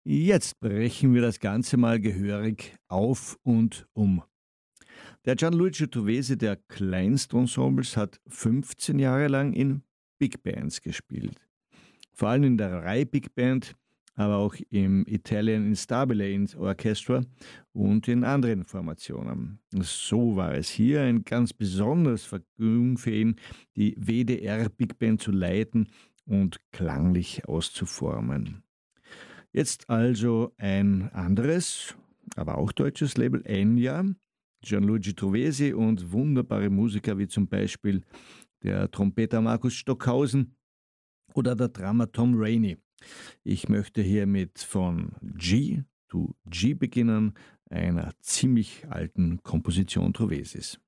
Jetzt brechen wir das Ganze mal gehörig auf und um. Der Gianluigi Trovesi der Kleinstensembles hat 15 Jahre lang in Big Bands gespielt. Vor allem in der Rai Big Band, aber auch im Italian Instabile Orchestra und in anderen Formationen. So war es hier ein ganz besonderes Vergnügen für ihn, die WDR Big Band zu leiten und klanglich auszuformen. Jetzt also ein anderes, aber auch deutsches Label, Enya, Gianluigi Trovesi und wunderbare Musiker wie zum Beispiel der Trompeter Markus Stockhausen oder der Drummer Tom Rainey. Ich möchte hiermit von G to G beginnen, einer ziemlich alten Komposition Trovesis.